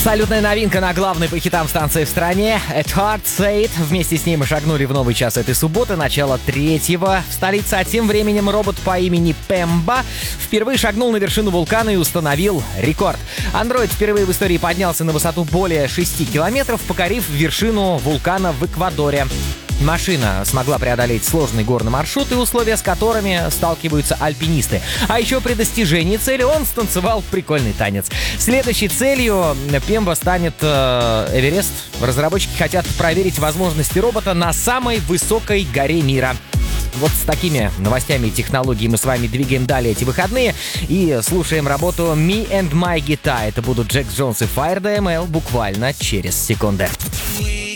Абсолютная новинка на главной по хитам станции в стране. At Heart Say It. Вместе с ней мы шагнули в новый час этой субботы, начало 3-го в столице. А тем временем робот по имени Пемба впервые шагнул на вершину вулкана и установил рекорд. Андроид впервые в истории поднялся на высоту более 6 километров, покорив вершину вулкана в Эквадоре. Машина смогла преодолеть сложный горный маршрут и условия, с которыми сталкиваются альпинисты. А еще при достижении цели он станцевал прикольный танец. Следующей целью Пемба станет Эверест. Разработчики хотят проверить возможности робота на самой высокой горе мира. Вот с такими новостями и технологией мы с вами двигаем далее эти выходные и слушаем работу Me and My Guitar. Это будут Джек Джонс и Fire DML буквально через секунды.